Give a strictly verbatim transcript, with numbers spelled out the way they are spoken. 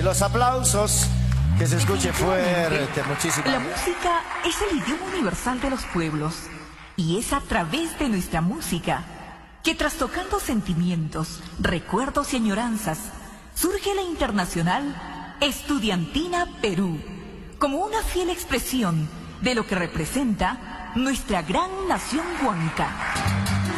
los aplausos, que se escuche fuerte, muchísimas La gracias. música es el idioma universal de los pueblos y es a través de nuestra música que, trastocando sentimientos, recuerdos y añoranzas, surge la Internacional Estudiantina Perú como una fiel expresión de lo que representa nuestra gran nación huanca.